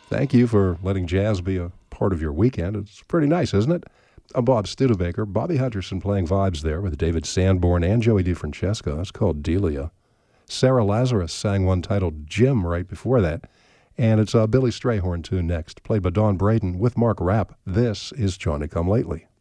Thank you for letting jazz be a part of your weekend. It's pretty nice, isn't it? I'm Bob Studebaker. Bobby Hutcherson playing vibes there with David Sanborn and Joey DeFrancesco. It's called Delia. Sarah Lazarus sang one titled Jim right before that. And it's a Billy Strayhorn tune next, played by Don Braden with Mark Rapp. This is Johnny Come Lately.